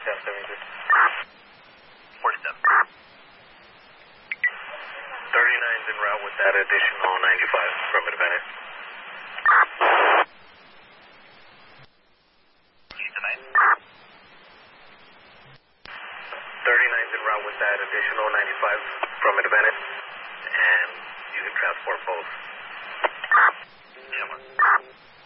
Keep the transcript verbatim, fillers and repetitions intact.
South seventy-three. forty-seven. thirty-nine's en route with that additional ninety-five from Advantage. thirty-nine's en route with that additional ninety-five from Advantage, and you can transport both. Yeah, one.